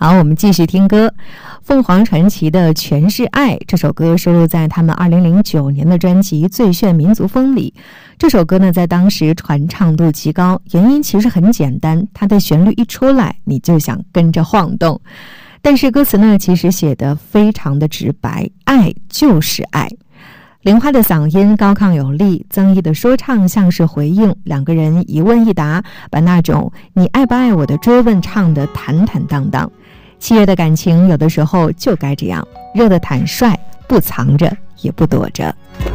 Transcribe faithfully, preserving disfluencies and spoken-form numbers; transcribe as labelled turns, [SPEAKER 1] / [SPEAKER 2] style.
[SPEAKER 1] 好，我们继续听歌。凤凰传奇的《全是爱》这首歌收录在他们二零零九年的专辑《最炫民族风》里。这首歌呢，在当时传唱度极高，原因其实很简单，它的旋律一出来，你就想跟着晃动。但是歌词呢，其实写得非常的直白，爱就是爱。玲花的嗓音高亢有力，曾毅的说唱像是回应，两个人一问一答，把那种你爱不爱我的追问唱得坦坦荡荡。七月的感情有的时候就该这样，热得坦率，不藏着也不躲着。